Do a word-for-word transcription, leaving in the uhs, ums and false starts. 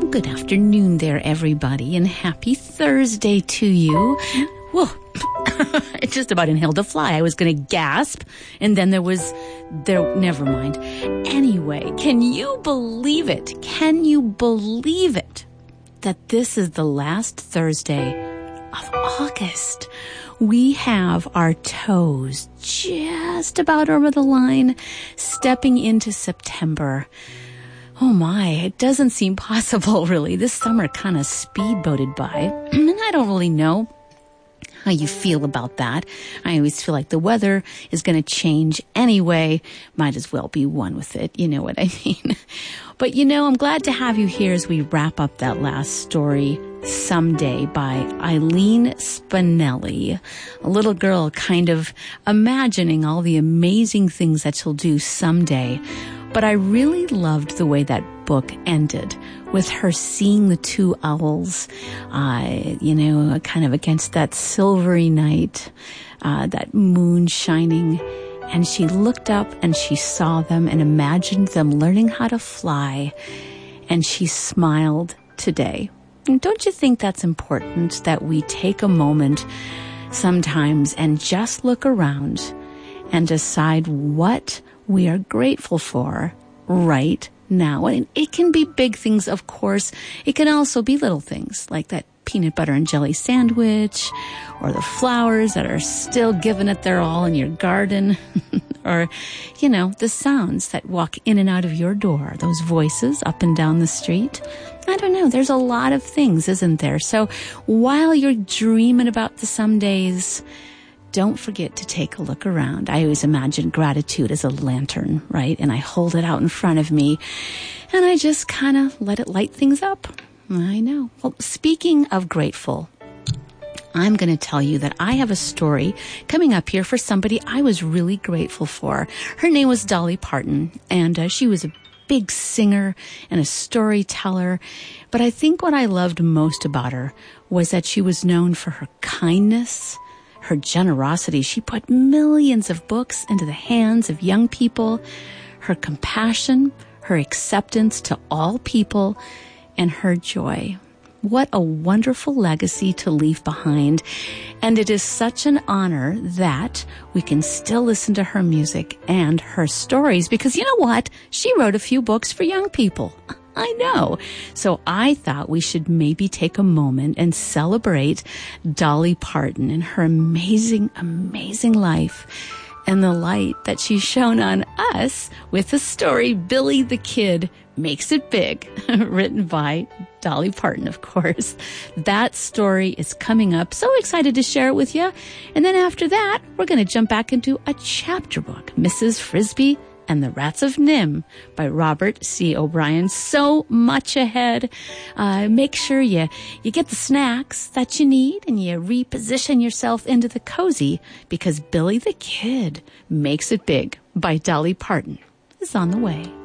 good afternoon there, everybody, and happy Thursday to you. Whoa, I just about inhaled a fly. I was going to gasp, and then there was, there. Never mind. Anyway, can you believe it? Can you believe it that this is the last Thursday of August? We have our toes just about over the line, stepping into September. Oh my, it doesn't seem possible, really. This summer kind of speedboated by, and I don't really know how you feel about that. I always feel like the weather is going to change anyway. Might as well be one with it. You know what I mean? But you know, I'm glad to have you here as we wrap up that last story, Someday, by Eileen Spinelli. A little girl kind of imagining all the amazing things that she'll do someday. But I really loved the way that book ended, with her seeing the two owls, uh, you know, kind of against that silvery night, uh, that moon shining. And she looked up and she saw them and imagined them learning how to fly. And she smiled today. And don't you think that's important, that we take a moment sometimes and just look around and decide what we are grateful for right now? And it can be big things, of course. It can also be little things like that peanut butter and jelly sandwich, or the flowers that are still giving it their all in your garden, or, you know, the sounds that walk in and out of your door, those voices up and down the street. I don't know. There's a lot of things, isn't there? So while you're dreaming about the somedays, don't forget to take a look around. I always imagine gratitude as a lantern, right? And I hold it out in front of me, and I just kind of let it light things up. I know. Well, speaking of grateful, I'm going to tell you that I have a story coming up here for somebody I was really grateful for. Her name was Dolly Parton, and uh, she was a big singer and a storyteller. But I think what I loved most about her was that she was known for her kindness, her generosity. She put millions of books into the hands of young people, her compassion, her acceptance to all people, and her joy. What a wonderful legacy to leave behind. And it is such an honor that we can still listen to her music and her stories, because you know what? She wrote a few books for young people. I know. So I thought we should maybe take a moment and celebrate Dolly Parton and her amazing, amazing life, and the light that she's shown on us with the story Billy the Kid Makes It Big, written by Dolly Parton, of course. That story is coming up. So excited to share it with you. And then after that, we're going to jump back into a chapter book, Missus Frisbee and the Rats of Nim by Robert C. O'Brien. So much ahead. Uh, make sure you, you get the snacks that you need and you reposition yourself into the cozy, because Billy the Kid Makes It Big by Dolly Parton is on the way.